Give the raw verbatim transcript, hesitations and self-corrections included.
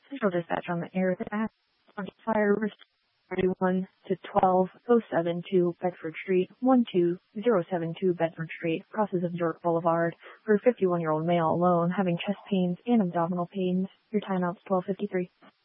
Central Dispatch on the air. Fire thirty-one to twelve oh seven two Bedford Street, one two zero seven two Bedford Street, crosses of York Boulevard, for a fifty-one-year-old male alone having chest pains and abdominal pains. Your timeout's twelve fifty-three.